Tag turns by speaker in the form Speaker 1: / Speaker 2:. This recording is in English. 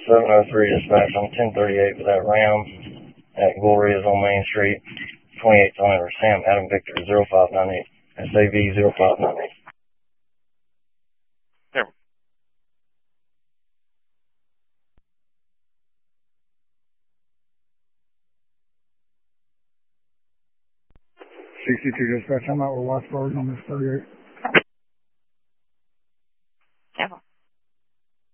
Speaker 1: 703 dispatch on 1038 with that Ram at Gloria's on Main Street. 28th owner, Sam Adam Victor 0598, SAV 0598.
Speaker 2: There.
Speaker 3: 62 dispatch, I'm out with Watts Road on this 38.